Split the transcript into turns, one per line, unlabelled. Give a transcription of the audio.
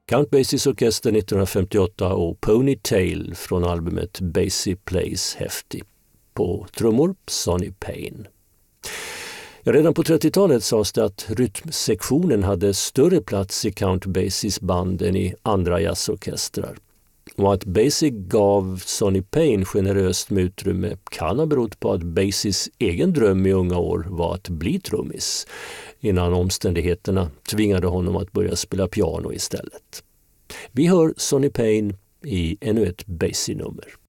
Count Basies orkester 1958 och Ponytail från albumet Basie Plays Hefty. På trummor Sonny Payne. Ja, redan på 30-talet sades det att rytmsektionen hade större plats i Count Basies band än i andra jazzorkestrar. Och att Basie gav Sonny Payne generöst med utrymme kan ha berott på att Basies egen dröm i unga år var att bli trummis, innan omständigheterna tvingade honom att börja spela piano istället. Vi hör Sonny Payne i ännu ett Basie-nummer.